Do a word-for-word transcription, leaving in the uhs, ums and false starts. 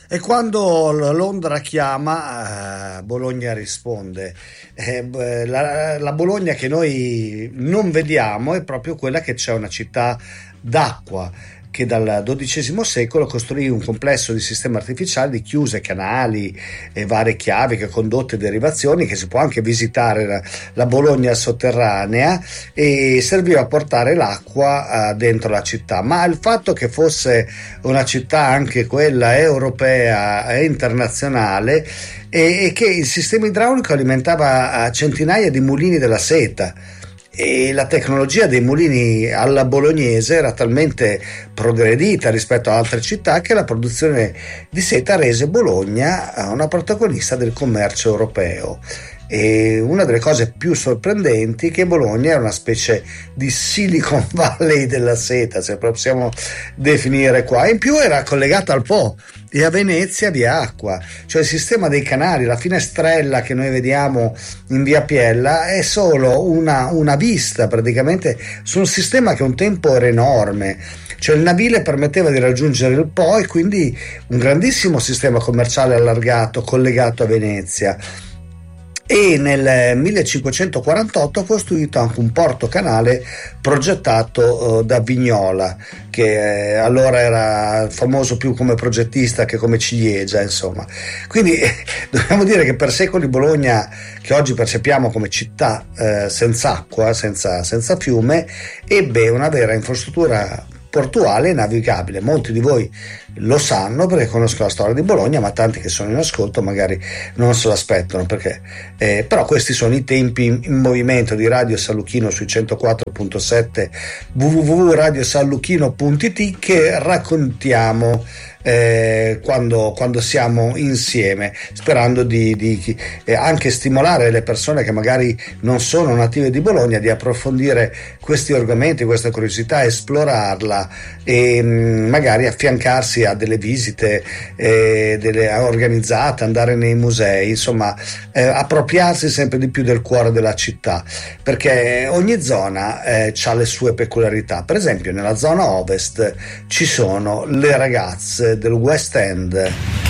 E quando l- Londra chiama, eh, Bologna risponde. Eh, beh, la, la Bologna che noi non vediamo è proprio quella che c'è una città d'acqua che dal dodicesimo secolo costruì un complesso di sistemi artificiali di chiuse, canali e varie chiavi, che condotte e derivazioni, che si può anche visitare la, la Bologna sotterranea, e serviva a portare l'acqua eh, dentro la città. Ma il fatto che fosse una città anche quella europea e internazionale e, e che il sistema idraulico alimentava eh, centinaia di mulini della seta, e la tecnologia dei mulini alla bolognese era talmente progredita rispetto a altre città che la produzione di seta rese Bologna una protagonista del commercio europeo. E una delle cose più sorprendenti è che Bologna è una specie di Silicon Valley della seta, se possiamo definire qua. In più era collegata al Po e a Venezia via acqua, cioè il sistema dei canali, la finestrella che noi vediamo in via Piella è solo una, una vista praticamente su un sistema che un tempo era enorme. Cioè il navile permetteva di raggiungere il Po e quindi un grandissimo sistema commerciale allargato collegato a Venezia. E nel millecinquecentoquarantotto ha costruito anche un porto canale progettato uh, da Vignola, che eh, allora era famoso più come progettista che come ciliegia, insomma. Quindi eh, dobbiamo dire che per secoli Bologna, che oggi percepiamo come città eh, senza acqua, senza, senza fiume, ebbe una vera infrastruttura portuale e navigabile. Molti di voi lo sanno perché conoscono la storia di Bologna, ma tanti che sono in ascolto magari non se l'aspettano, perché eh, però questi sono i tempi in, in movimento di Radio San Lucchino sui centoquattro virgola sette w w w punto radio san lucchino punto i t, che raccontiamo Eh, quando, quando siamo insieme, sperando di, di eh, anche stimolare le persone che magari non sono native di Bologna di approfondire questi argomenti, questa curiosità, esplorarla e mh, magari affiancarsi a delle visite eh, delle, organizzate, andare nei musei, insomma eh, appropriarsi sempre di più del cuore della città, perché ogni zona eh, ha le sue peculiarità. Per esempio nella zona ovest ci sono le ragazze del West End.